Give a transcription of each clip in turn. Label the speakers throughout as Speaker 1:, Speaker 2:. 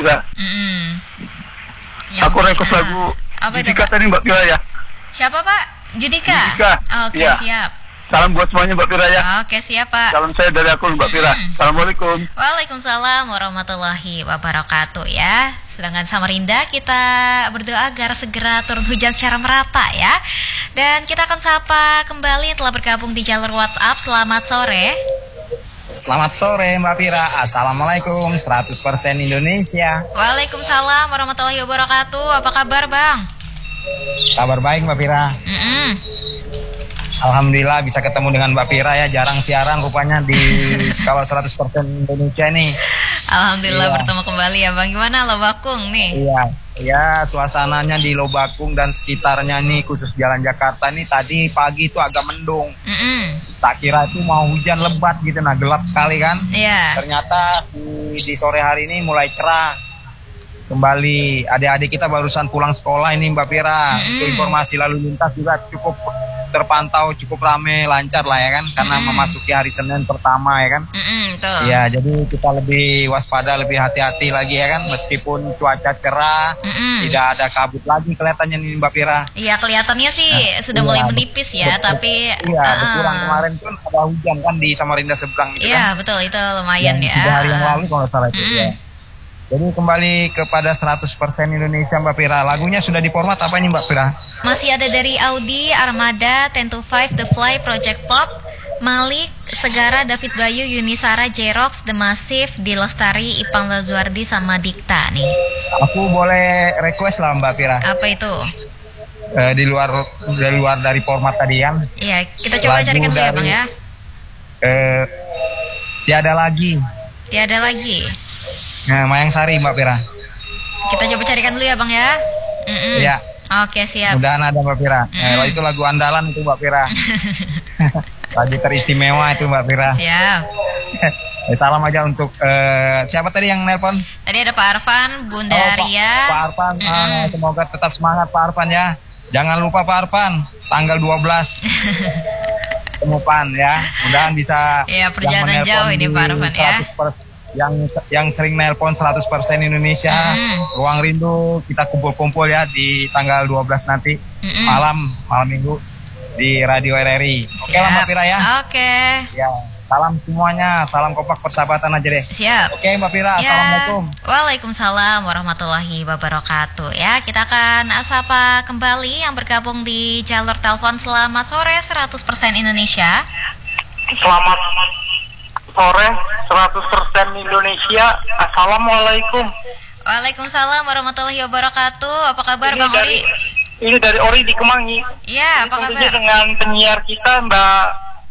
Speaker 1: Pira. Aku request lagu
Speaker 2: apa itu,
Speaker 1: Judika
Speaker 2: Pak?
Speaker 1: tadi Mbak Pira ya.
Speaker 2: Siapa, Pak? Judika?
Speaker 1: Judika.
Speaker 2: Oke,
Speaker 1: Iya.
Speaker 2: siap.
Speaker 1: Salam buat semuanya Mbak Pira ya.
Speaker 2: Oke, siap, Pak.
Speaker 1: Salam saya dari aku Mbak Pira. Assalamualaikum.
Speaker 2: Waalaikumsalam warahmatullahi wabarakatuh ya. Sedangkan Samarinda kita berdoa agar segera turun hujan secara merata ya. Dan kita akan sapa kembali yang telah bergabung di jalur WhatsApp. Selamat sore.
Speaker 3: Selamat sore Mbak Pira. Assalamualaikum 100% Indonesia.
Speaker 2: Waalaikumsalam warahmatullahi wabarakatuh. Apa kabar, Bang?
Speaker 3: Kabar baik Mbak Pira. Alhamdulillah bisa ketemu dengan Mbak Pira ya. Jarang siaran rupanya di kalau 100% Indonesia nih.
Speaker 2: Alhamdulillah
Speaker 3: Iya.
Speaker 2: bertemu kembali ya, Bang. Gimana Lobakung nih?
Speaker 3: Iya. Ya suasananya di Lobakung dan sekitarnya nih, khusus Jalan Jakarta nih, tadi pagi itu agak mendung. Tak kira itu mau hujan lebat gitu, nah gelap sekali kan.
Speaker 2: Iya.
Speaker 3: Ternyata di sore hari ini mulai cerah kembali. Adik-adik kita barusan pulang sekolah ini Mbak Pira. Untuk informasi lalu lintas juga cukup terpantau, cukup rame, lancar lah ya kan, karena memasuki hari Senin pertama ya kan.
Speaker 2: Betul.
Speaker 3: Ya, jadi kita lebih waspada, lebih hati-hati lagi ya kan, meskipun cuaca cerah, tidak ada kabut lagi kelihatannya nih Mbak Pira.
Speaker 2: Iya, kelihatannya sih sudah mulai menipis ya, tapi
Speaker 3: Iya, berkurang. Kemarin pun ada hujan kan di Samarinda seberang itu
Speaker 2: iya,
Speaker 3: kan.
Speaker 2: betul, itu lumayan
Speaker 3: Yang
Speaker 2: ya.
Speaker 3: 3 hari yang lalu kalau nggak salah itu ya. Jadi kembali kepada 100% Indonesia Mbak Pira. Lagunya sudah di format apa ini Mbak Pira?
Speaker 2: Masih ada dari Audi, Armada, 10-5, The Fly, Project Pop, Malik, Segara, David Bayu, Yunisara, Jerox, The Massive, Dilestari, Ipang Lazuardi, sama Dikta nih.
Speaker 3: Aku boleh request lah Mbak Pira.
Speaker 2: Apa itu?
Speaker 3: Di luar dari format tadi yang.
Speaker 2: Iya, kita coba
Speaker 3: Lagu
Speaker 2: carikan dulu ya
Speaker 3: dari-
Speaker 2: Bang ya.
Speaker 3: Tiada lagi.
Speaker 2: Tiada lagi.
Speaker 3: Nah, Mayang Sari Mbak Pira.
Speaker 2: Kita coba carikan dulu ya Bang ya.
Speaker 3: Iya.
Speaker 2: Oke, siap.
Speaker 3: Mudahan ada Mbak Pira. Itu lagu andalan itu Mbak Pira. Lagu teristimewa itu Mbak Pira.
Speaker 2: Siap.
Speaker 3: Salam aja untuk siapa tadi yang nelpon?
Speaker 2: Tadi ada Pak Arfan, Bunda Ria.
Speaker 3: Pak Arfan, semoga tetap semangat Pak Arfan ya. Jangan lupa Pak Arfan, tanggal 12 ketemu Pan ya. Mudahan bisa.
Speaker 2: Iya, perjalanan
Speaker 3: yang
Speaker 2: jauh ini Pak Arfan ya.
Speaker 3: 100%, yang sering nelpon 100% Indonesia. Ruang Rindu kita kumpul-kumpul ya di tanggal 12 nanti malam minggu di Radio RRI. Oke lah Mbak Pira ya.
Speaker 2: Oke.
Speaker 3: Ya, salam semuanya, salam kompak persahabatan aja deh.
Speaker 2: Siap.
Speaker 3: Oke Mbak Pira, Assalamualaikum.
Speaker 2: Waalaikumsalam warahmatullahi wabarakatuh ya. Kita akan sapa kembali yang bergabung di jalur telepon. Selamat sore 100% Indonesia.
Speaker 1: Selamat sore 100% Indonesia. Assalamualaikum.
Speaker 2: Waalaikumsalam warahmatullahi wabarakatuh. Apa kabar Bang Ori?
Speaker 1: Ini dari Ori di Kemangi.
Speaker 2: Iya, apa
Speaker 1: Tentunya
Speaker 2: kabar?
Speaker 1: dengan penyiar kita Mbak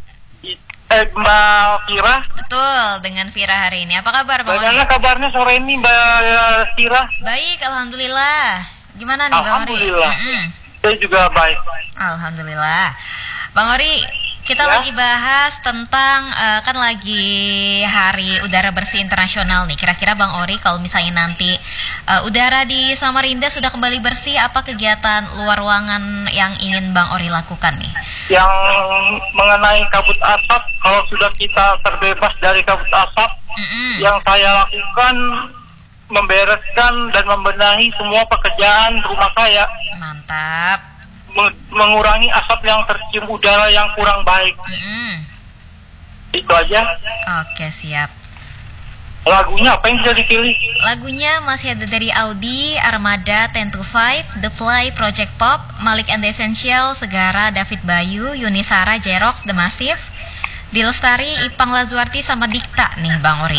Speaker 1: Pira.
Speaker 2: Betul, dengan Vira hari ini. Apa kabar Bang Ori?
Speaker 1: Bagaimana kabarnya sore ini Mbak Pira?
Speaker 2: Baik, alhamdulillah. Gimana nih Bang Ori?
Speaker 1: Alhamdulillah. Saya juga baik.
Speaker 2: Alhamdulillah. Bang Ori, kita lagi bahas tentang kan lagi Hari Udara Bersih Internasional nih. Kira-kira Bang Ori, kalau misalnya nanti udara di Samarinda sudah kembali bersih, apa kegiatan luar ruangan yang ingin Bang Ori lakukan nih?
Speaker 1: Yang mengenai kabut asap, kalau sudah kita terbebas dari kabut asap, yang saya lakukan membereskan dan membenahi semua pekerjaan rumah saya.
Speaker 2: Mantap.
Speaker 1: Mengurangi asap yang tercium udara yang kurang baik. Itu aja.
Speaker 2: Oke, siap.
Speaker 1: Lagunya apa yang bisa dipilih?
Speaker 2: Lagunya masih ada dari Audi, Armada, 10-5, The Fly, Project Pop, Malik and the Essential, Segara, David Bayu, Yunisara, Jerox, The Massive, Dilestari, Ipang Lazuarti, sama Dikta nih Bang Ori.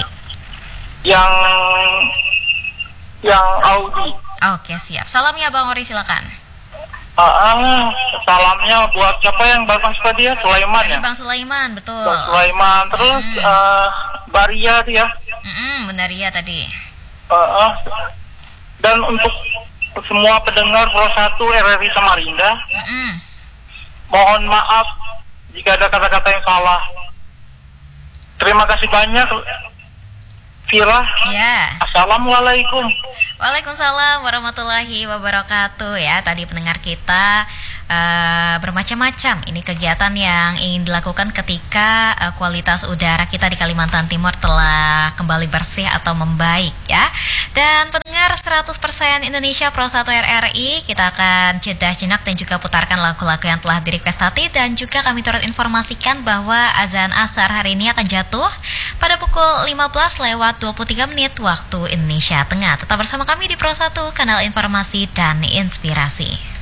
Speaker 1: Yang Audi.
Speaker 2: Oke, siap. Salamnya Bang Ori, silakan.
Speaker 1: Salamnya buat siapa yang Bang tadi ya? Sulaiman ya?
Speaker 2: Bang Sulaiman, betul.
Speaker 1: Bang Sulaiman. Terus Baria dia.
Speaker 2: Benar ya tadi.
Speaker 1: Dan untuk semua pendengar Pro 1 RRI Samarinda, mohon maaf jika ada kata-kata yang salah. Terima kasih banyak Vira.
Speaker 2: Ya.
Speaker 1: Assalamualaikum.
Speaker 2: Waalaikumsalam warahmatullahi wabarakatuh ya. Tadi pendengar kita bermacam-macam. Ini kegiatan yang ingin dilakukan ketika kualitas udara kita di Kalimantan Timur telah kembali bersih atau membaik ya. Dan pendengar pendengar 100% Indonesia Pro 1 RRI, kita akan jeda jenak dan juga putarkan lagu-lagu yang telah di-request tadi. Dan juga kami turut informasikan bahwa azan asar hari ini akan jatuh pada pukul 15:23 waktu Indonesia Tengah. Tetap bersama kami di Pro 1, kanal informasi dan inspirasi.